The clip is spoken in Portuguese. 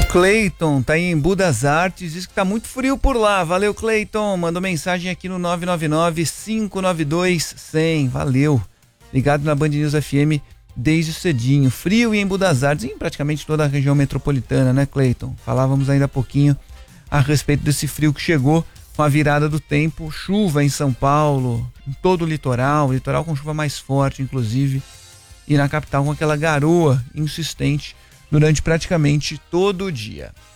Cleiton tá em Budas Artes, diz que tá muito frio por lá. Valeu, Cleiton. Mandou mensagem aqui no 999-592-100. Valeu. Ligado na Band News FM desde cedinho. Frio e em Budas Artes, em praticamente toda a região metropolitana, né, Cleiton? Falávamos ainda há pouquinho a respeito desse frio que chegou com a virada do tempo. Chuva em São Paulo, em todo o litoral com chuva mais forte, inclusive. E na capital com aquela garoa insistente durante praticamente todo o dia.